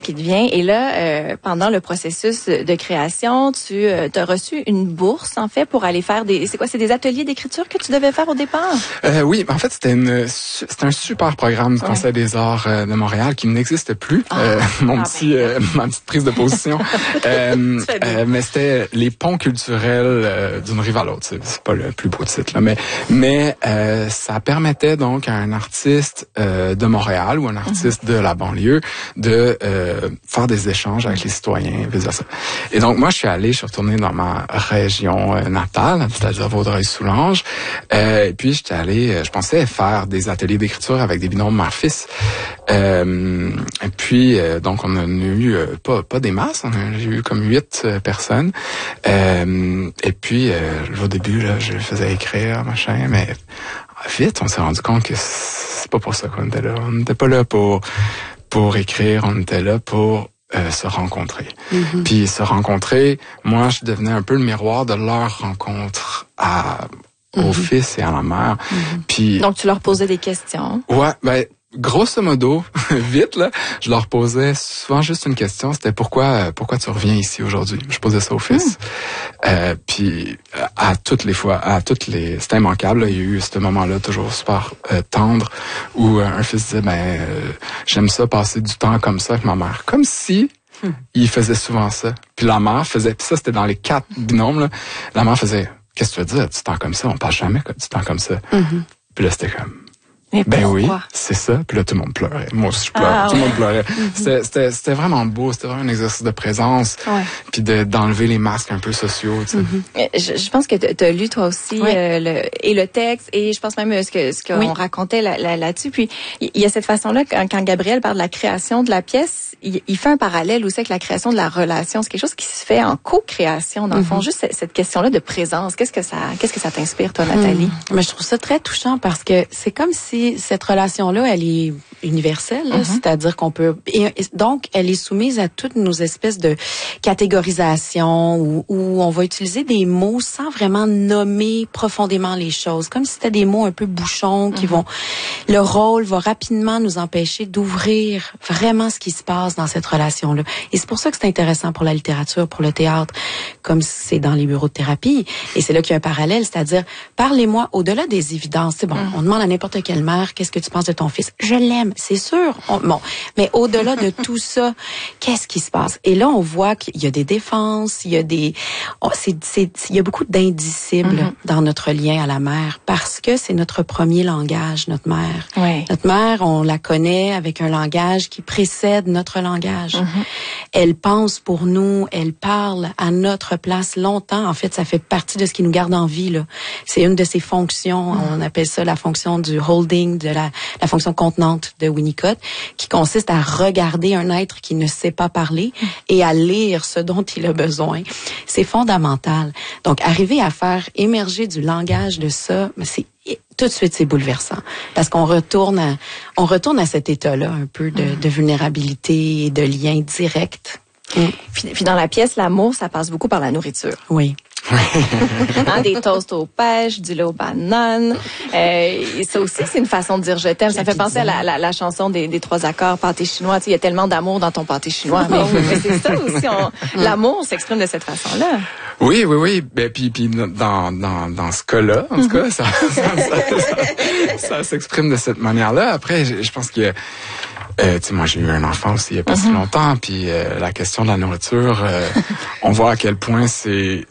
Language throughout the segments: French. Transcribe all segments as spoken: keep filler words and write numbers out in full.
qui te vient. Et là, euh, pendant le processus de création, tu euh, as reçu une bourse, en fait, pour aller faire des... C'est quoi? C'est des ateliers d'écriture que tu devais faire au départ? Euh, oui, en fait, c'était une c'était un super programme du Conseil ouais. des arts euh, de Montréal qui n'existe plus. Ah, euh, mon ah, petit, ben. euh, ma petite prise de position. euh, euh, mais c'était les ponts culturels euh, d'une rive à l'autre. C'est, c'est pas le plus beau titre, là, mais mais euh, ça permettait donc à un artiste euh, de Montréal ou un artiste mm-hmm. de la banlieue de euh, faire des échanges avec les citoyens, vice-versa. Et donc moi, je suis allé, je suis retourné dans ma région euh, natale, c'est-à-dire Vaudreuil-Soulanges. Euh, et puis j'étais allé, je pensais faire des ateliers d'écriture avec des binômes mère-fils. Euh, et puis euh, donc on a eu euh, pas pas des masses, on a eu comme huit euh, personnes. Euh, et puis euh, au début là, je faisais écrire machin, mais vite on s'est rendu compte que c'est pas pour ça qu'on était là. On n'était pas là pour pour écrire, on était là pour euh, se rencontrer. Mm-hmm. Puis se rencontrer, moi je devenais un peu le miroir de leur rencontre à mm-hmm. au fils et à la mère. Mm-hmm. Puis donc tu leur posais des questions. Ouais, ben grosso modo, vite là, je leur posais souvent juste une question, c'était pourquoi pourquoi tu reviens ici aujourd'hui. Je posais ça au fils. Mm. Euh, puis à toutes les fois, à toutes les, c'était immanquable. Là, il y a eu ce moment-là toujours super euh, tendre où euh, un fils disait ben euh, j'aime ça passer du temps comme ça avec ma mère, comme si mm. il faisait souvent ça. Puis la mère faisait, puis ça c'était dans les quatre binômes là, la mère faisait qu'est-ce que tu veux dire, du temps comme ça, on passe jamais du temps comme ça. Mm-hmm. Puis là c'était comme mais ben pourquoi? Oui, c'est ça. Puis là, tout le monde pleurait. Moi aussi, je pleurais. Ah, tout ouais. le monde pleurait. Mm-hmm. C'était, c'était, c'était vraiment beau. C'était vraiment un exercice de présence. Ouais. Puis de, d'enlever les masques un peu il tu sais. Mm-hmm. Je, je pense que tu as lu toi aussi ouais. euh, le, et le texte et je pense même ce que ce qu'on oui. racontait là, là, là-dessus. Puis il y a cette façon-là quand, quand Gabriel parle de la création de la pièce, il, il fait un parallèle aussi avec la création de la relation. C'est quelque chose qui se fait en co-création dans le mm-hmm. fond. Juste cette, cette question-là de présence. Qu'est-ce que ça qu'est-ce que ça t'inspire toi, Nathalie? Mm. Mais je trouve ça très touchant parce que c'est comme si cette relation-là, elle est universelle, là, mm-hmm. c'est-à-dire qu'on peut... Et donc, elle est soumise à toutes nos espèces de catégorisations où, où on va utiliser des mots sans vraiment nommer profondément les choses, comme si c'était des mots un peu bouchons qui mm-hmm. vont... Le rôle va rapidement nous empêcher d'ouvrir vraiment ce qui se passe dans cette relation-là. Et c'est pour ça que c'est intéressant pour la littérature, pour le théâtre, comme c'est dans les bureaux de thérapie. Et c'est là qu'il y a un parallèle, c'est-à-dire, parlez-moi au-delà des évidences. C'est bon, mm-hmm. on demande à n'importe quelle mère, qu'est-ce que tu penses de ton fils? Je l'aime, c'est sûr. On, bon, mais au-delà de tout ça, qu'est-ce qui se passe? Et là, on voit qu'il y a des défenses, il y a des, oh, c'est, c'est, il y a beaucoup d'indicibles mm-hmm. dans notre lien à la mère parce que c'est notre premier langage, notre mère. Oui. Notre mère, on la connaît avec un langage qui précède notre langage. Mm-hmm. Elle pense pour nous, elle parle à notre place longtemps. En fait, ça fait partie de ce qui nous garde en vie, là. C'est une de ses fonctions. Mm-hmm. On appelle ça la fonction du holding, de la, la fonction contenante de Winnicott, qui consiste à regarder un être qui ne sait pas parler et à lire ce dont il a besoin. C'est fondamental. Donc, arriver à faire émerger du langage de ça, c'est tout de suite, c'est bouleversant. Parce qu'on retourne à, on retourne à cet état-là, un peu de, de vulnérabilité et de lien direct. Mm. Puis, puis dans la pièce, l'amour, ça passe beaucoup par la nourriture. Oui. hein, des toasts aux pêches, du lait aux bananes. Euh, et ça aussi, c'est une façon de dire je t'aime. Ça fait penser à la, la, la chanson des, des trois accords, pâté chinois. Tu sais, il y a tellement d'amour dans ton pâté chinois. Mais, mais c'est ça aussi. On, l'amour s'exprime de cette façon-là. Oui, oui, oui. Ben, puis, puis dans, dans, dans ce cas-là, en tout cas, ça, ça, ça, ça, ça s'exprime de cette manière-là. Après, je, je pense que Euh, tu sais, moi, j'ai eu un enfant aussi il y a pas mm-hmm. si longtemps, puis euh, la question de la nourriture, euh, on voit à quel point c'est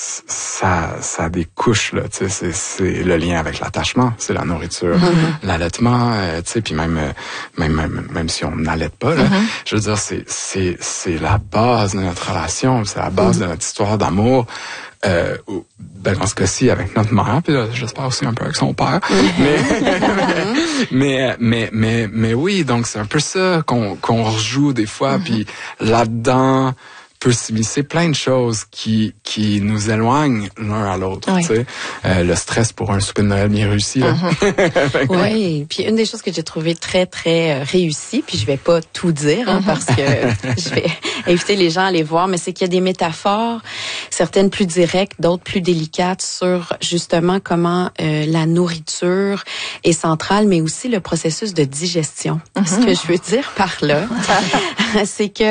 ça, ça a des couches là. Tu sais, c'est, c'est le lien avec l'attachement, c'est la nourriture, mm-hmm. l'allaitement, euh, tu sais, puis même, même même même si on n'allaite pas là, mm-hmm. je veux dire, c'est c'est c'est la base de notre relation, c'est la base mm-hmm. de notre histoire d'amour. Euh, ben, dans ce cas-ci, avec notre mère, puis là, j'espère aussi un peu avec son père. mais, mais, mais, mais, mais oui, donc c'est un peu ça qu'on, qu'on rejoue des fois, mm-hmm. puis là-dedans peut s'immiscer plein de choses qui, qui nous éloignent l'un à l'autre, oui. tu sais. Euh, le stress pour un souper de Noël bien réussi, là. Mm-hmm. Oui, puis une des choses que j'ai trouvé très, très réussie, puis je vais pas tout dire, hein, mm-hmm. parce que je vais inviter les gens à aller voir, mais c'est qu'il y a des métaphores, certaines plus directes, d'autres plus délicates sur justement comment euh, la nourriture est centrale, mais aussi le processus de digestion. Mm-hmm. Ce que je veux dire par là, c'est que